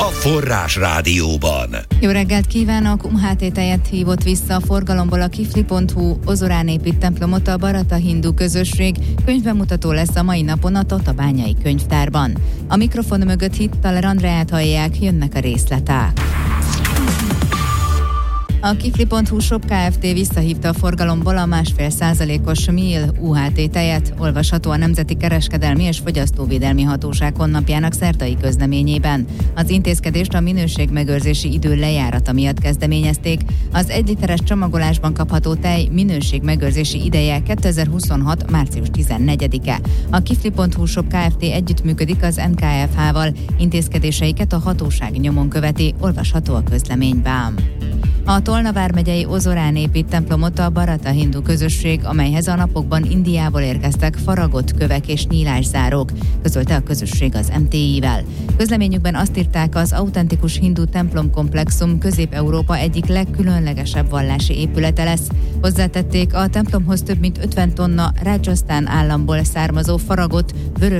Forrás Rádióban. Jó reggelt kívánok! UHT tejet hívott vissza a forgalomból a Kifli.hu Ozorán épít templomot a Barata hindu közösség. Könyvbemutató lesz a mai napon a Tatabányai könyvtárban. A mikrofon mögött Hittaler Andreát hallják, jönnek a részletek. A Kifli.hu Shop Kft. Visszahívta a forgalomból a 1,5%-os MIL UHT tejet, olvasható a Nemzeti Kereskedelmi és Fogyasztóvédelmi Hatóság honlapjának szerdai közleményében. Az intézkedést a minőségmegőrzési idő lejárata miatt kezdeményezték. Az 1 literes csomagolásban kapható tej minőségmegőrzési ideje 2026. március 14-e. A Kifli.hu Shop Kft. Együttműködik az NKFH-val, intézkedéseiket a hatóság nyomon követi, olvasható a közleményben. A Tolna vármegyei Ozorán épít templomot a Barata hindu közösség, amelyhez a napokban Indiából érkeztek faragott kövek és nyílászárók, közölte a közösség az MTI-vel. Közleményükben azt írták, az autentikus hindu templomkomplexum Közép-Európa egyik legkülönlegesebb vallási épülete lesz. Hozzátették, a templomhoz több mint 50 tonna Rajasztán államból származó faragott, vörös